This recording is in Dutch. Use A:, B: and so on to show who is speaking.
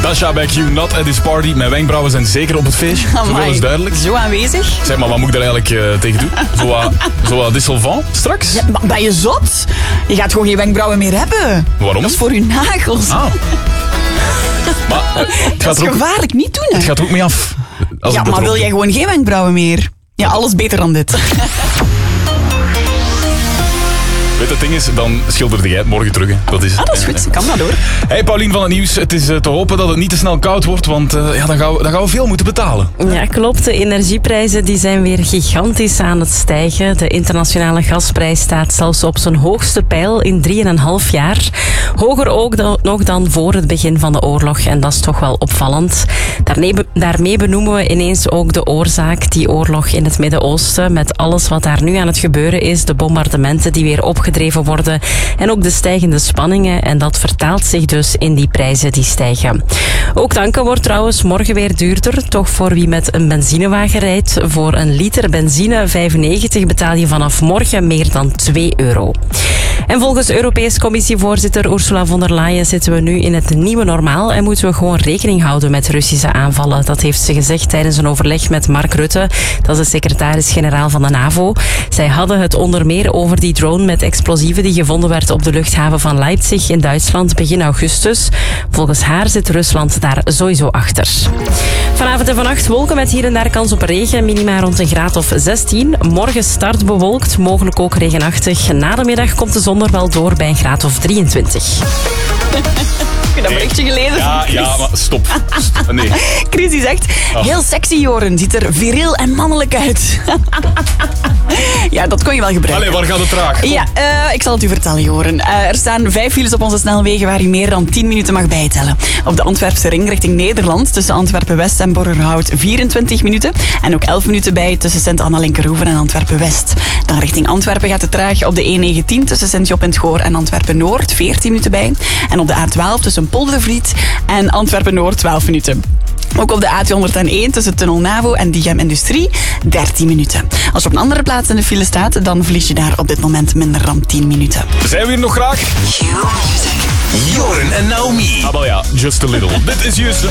A: Dasha bij Q, not at this party. Mijn wenkbrauwen zijn zeker op het feestje. Zoveel is duidelijk.
B: Zo aanwezig.
A: Zeg maar, wat moet ik daar eigenlijk tegen doen? Zo wat dissolvant straks?
B: Ja, maar ben je zot? Je gaat gewoon geen wenkbrauwen meer hebben.
A: Waarom?
B: Dat is voor je nagels.
A: Ah. Maar het
B: Dat is gevaarlijk, niet doen. Hè?
A: Het gaat er ook mee af.
B: Ja, maar wil jij gewoon geen wenkbrauwen meer? Ja, alles beter dan dit.
A: Weet het ding is, dan schilderde jij het morgen terug. Hè. Dat is het.
B: Dat is goed. Kan dat hoor.
A: Hey Paulien van het Nieuws, het is te hopen dat het niet te snel koud wordt, want dan gaan we veel moeten betalen.
C: Ja, klopt. De energieprijzen die zijn weer gigantisch aan het stijgen. De internationale gasprijs staat zelfs op zijn hoogste peil in 3,5 jaar. Hoger ook nog dan voor het begin van de oorlog. En dat is toch wel opvallend. Daarmee benoemen we ineens ook de oorzaak, die oorlog in het Midden-Oosten. Met alles wat daar nu aan het gebeuren is. De bombardementen die weer opgedreven worden. En ook de stijgende spanningen. En dat vertaalt zich dus in die prijzen die stijgen. Ook tanken wordt trouwens morgen weer duurder. Toch voor wie met een benzinewagen rijdt. Voor een liter benzine 95 betaal je vanaf morgen meer dan €2. En volgens Europees Commissievoorzitter Ursula von der Leyen zitten we nu in het nieuwe normaal en moeten we gewoon rekening houden met Russische aanvallen. Dat heeft ze gezegd tijdens een overleg met Mark Rutte. Dat is de secretaris-generaal van de NAVO. Zij hadden het onder meer over die drone met explosieven die gevonden werd op de luchthaven van Leipzig in Duitsland begin augustus. Volgens haar zit Rusland daar sowieso achter. Vanavond en vannacht wolken met hier en daar kans op regen. Minima rond een graad of 16. Morgen start bewolkt, mogelijk ook regenachtig. Na de middag komt de zon er wel door bij een graad of 23.
B: Heb je dat berichtje gelezen?
A: Ja, maar stop. Nee.
B: Chris die zegt, heel sexy Joren, ziet er viriel en mannelijk uit. Ja, dat kon je wel gebruiken.
A: Allee, waar gaat het traag?
B: Ja, ik zal het u vertellen, Joren. Er staan 5 files op onze snelwegen waar u meer dan 10 minuten mag bijtellen. Op de Antwerpse ring richting Nederland tussen Antwerpen-West en Borgerhout 24 minuten. En ook 11 minuten bij tussen Sint-Anna-Linkerhoeven en Antwerpen-West. Dan richting Antwerpen gaat het traag op de E19 tussen Sint-Job en het Goor en Antwerpen-Noord 14 minuten bij. En op de A12 tussen Poldervliet en Antwerpen-Noord 12 minuten. Ook op de A201 tussen Tunnel Navo en Diegem Industrie 13 minuten. Als je op een andere plaats in de file staat, dan verlies je daar op dit moment minder dan 10 minuten.
A: Zijn we hier nog graag?
D: Joren en Naomi.
A: Ah, wel ja, just a little. Dit is juist.